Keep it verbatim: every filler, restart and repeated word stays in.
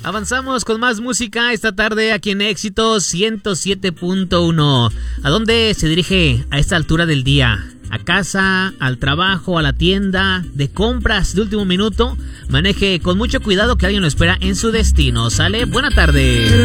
Avanzamos con más música esta tarde aquí en Éxito ciento siete punto uno. ¿A dónde se dirige a esta altura del día? ¿A casa, al trabajo, a la tienda, de compras de último minuto? Maneje con mucho cuidado que alguien lo espera en su destino. ¿Sale? Buena tarde.